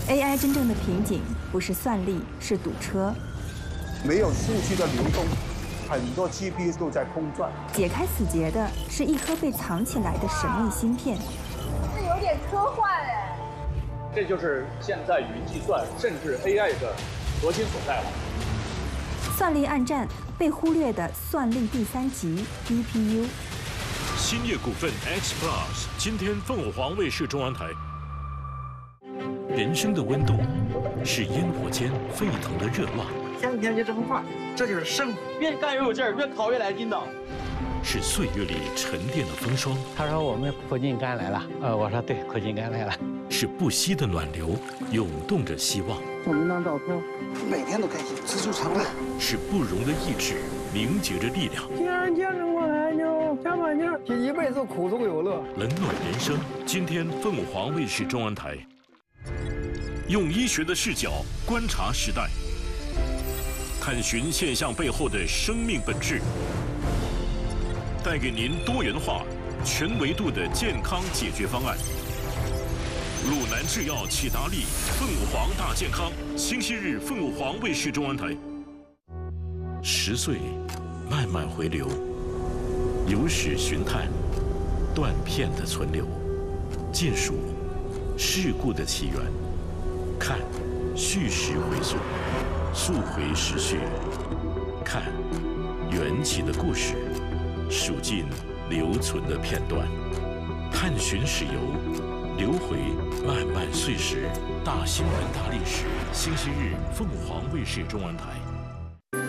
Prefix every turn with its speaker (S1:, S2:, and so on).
S1: AI 真正的瓶颈不是算力，是堵车。
S2: 没有数据的流动，很多 GPU 都在空转。
S1: 解开死结的是一颗被藏起来的神秘芯片。
S3: 这有点科幻哎。
S4: 这就是现在云计算甚至 AI 的核心所在了。
S1: 算力暗战，被忽略的算力第3集 DPU。
S5: 兴业股份 X Plus， 今天凤凰卫视中央台。人生的温度是烟火间沸腾的热浪，
S6: 前几天就这么话，这就是生活。
S7: 越干越有劲儿，越考越来劲道。
S5: 是岁月里沉淀的风霜。
S6: 他说我们苦尽甘来了，我说对，苦尽甘来了。
S5: 是不息的暖流，涌动着希望。
S6: 我们当照片，每天都开心，知足常乐。
S5: 是不容的意志，凝结着力量。
S6: 既然坚持过来，就加把劲儿，一辈子苦中有乐。
S5: 冷暖人生，今天凤凰卫视中央台。用医学的视角观察时代，探寻现象背后的生命本质，带给您多元化、全维度的健康解决方案。鲁南制药启达利凤凰大健康，星期日凤凰卫视中央台。10岁慢慢回流，有史寻探，断片的存留，借数事故的起源。看，叙事回溯，溯回时序；看，缘起的故事，数尽留存的片段，探寻史游，流回漫漫岁时。大新闻大历史，星期日凤凰卫视中央台。